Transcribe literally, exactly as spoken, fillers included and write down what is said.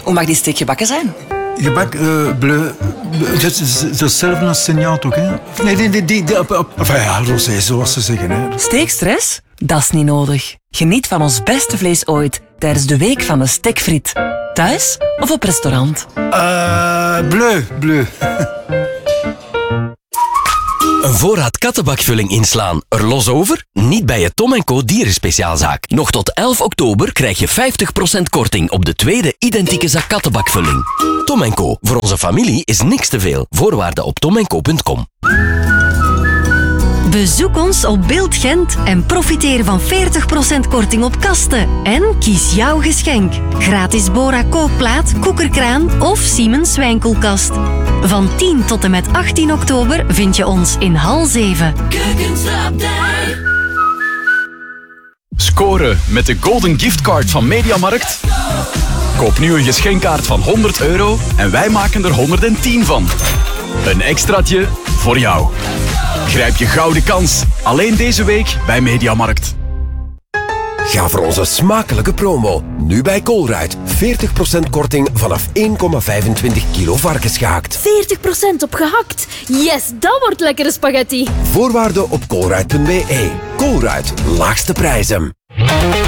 Hoe mag die steek gebakken zijn? Gebak, uh, bleu, dat is hetzelfde als signaal toch, hè? Nee, die, die, die, die op, op, enfin, ja, rosé, zoals ze zeggen, hè. Steekstress? Dat is niet nodig. Geniet van ons beste vlees ooit tijdens de week van de stekfriet. Thuis of op restaurant? Uh, bleu, bleu. Een voorraad kattenbakvulling inslaan. Er los over? Niet bij je Tom en Co dierenspeciaalzaak. Nog tot elf oktober krijg je vijftig procent korting op de tweede identieke zak kattenbakvulling. Tom en Co. Voor onze familie is niks te veel. Voorwaarden op tom en co punt com. Bezoek ons op Beeld Gent en profiteer van veertig procent korting op kasten. En kies jouw geschenk. Gratis Bora kookplaat, koekerkraan of Siemens wijnkoelkast. Van tien tot en met achttien oktober vind je ons in hal zeven. Scoren met de Golden Giftcard van Mediamarkt. Koop nu een geschenkkaart van honderd euro en wij maken er honderdtien van. Een extraatje voor jou. Grijp je gouden kans. Alleen deze week bij Mediamarkt. Ga voor onze smakelijke promo. Nu bij Colruyt. veertig procent korting vanaf één komma vijfentwintig kilo varkensgehakt. veertig procent op gehakt. Yes, dat wordt lekkere spaghetti. Voorwaarden op colruyt punt be. Colruyt. Laagste prijzen.